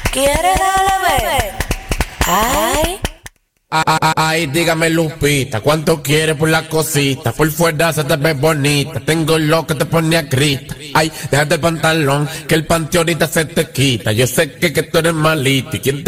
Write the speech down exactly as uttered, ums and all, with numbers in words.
¿Quiere darle ver? Ay. Ay, dígame Lupita, ¿cuánto quieres por la cosita? Por fuera se te ve bonita, tengo lo que te pone a grita. Ay, déjate el pantalón, que el panty ahorita se te quita. Yo sé que, que tú eres malita y quien te